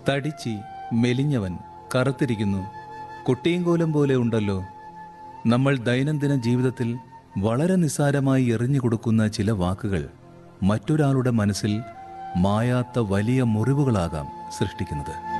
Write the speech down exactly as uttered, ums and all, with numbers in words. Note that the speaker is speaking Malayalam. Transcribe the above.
തടിച്ചി, മെലിഞ്ഞവൻ, കറുത്തിരിക്കുന്നു, കുട്ടിയങ്കോലം പോലെ ഉണ്ടല്ലോ. നമ്മൾ ദൈനംദിന ജീവിതത്തിൽ വളരെ നിസ്സാരമായി എറിഞ്ഞു കൊടുക്കുന്ന ചില വാക്കുകൾ മറ്റൊരാളുടെ മനസ്സിൽ മായാത്ത വലിയ മുറിവുകളാകാം സൃഷ്ടിക്കുന്നത്.